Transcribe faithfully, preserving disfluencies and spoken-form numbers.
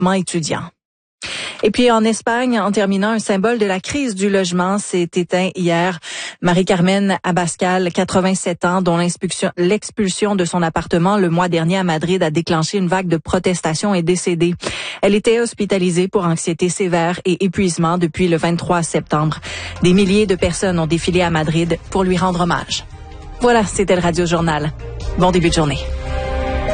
regroupement étudiant. Et puis en Espagne, en terminant, un symbole de la crise du logement s'est éteint hier. Marie-Carmen Abascal, quatre-vingt-sept ans, dont l'expulsion, l'expulsion de son appartement le mois dernier à Madrid a déclenché une vague de protestations, est décédée. Elle était hospitalisée pour anxiété sévère et épuisement depuis le vingt-trois septembre. Des milliers de personnes ont défilé à Madrid pour lui rendre hommage. Voilà, c'était le Radio Journal. Bon début de journée.